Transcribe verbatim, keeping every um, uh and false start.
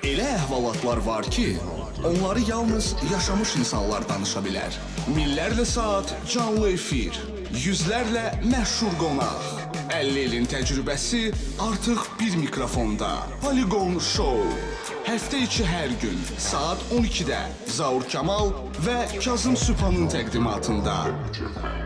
Elə əhvalatlar var ki, onları yalnız yaşamış insanlar danışa bilər. Minlərlə saat canlı efir, yüzlərlə məşhur qonaq. əlli ilin təcrübəsi artıq bir mikrofonda. Poligon Show. Həftə içi hər gün saat on ikidə Zaur Kamal və Kazım Sübhanın təqdimatında.